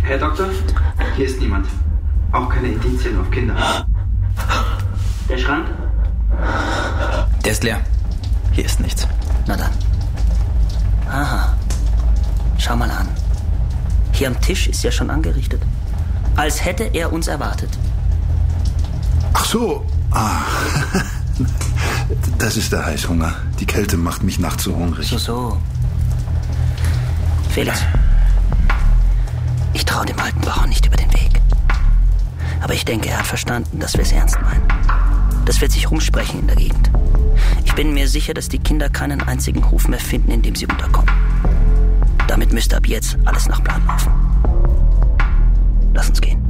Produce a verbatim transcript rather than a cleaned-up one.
Herr Doktor, hier ist niemand. Auch keine Indizien auf Kinder. Der Schrank? Der ist leer. Hier ist nichts. Na dann. Aha. Schau mal an. Hier am Tisch ist ja schon angerichtet. Als hätte er uns erwartet. Ach so. Ah. Das ist der Heißhunger. Die Kälte macht mich nachts so hungrig. So, so. Felix. Ich traue dem alten Bauern nicht über den Weg. Aber ich denke, er hat verstanden, dass wir es ernst meinen. Das wird sich rumsprechen in der Gegend. Ich bin mir sicher, dass die Kinder keinen einzigen Hof mehr finden, in dem sie unterkommen. Damit müsste ab jetzt alles nach Plan laufen. Lass uns gehen.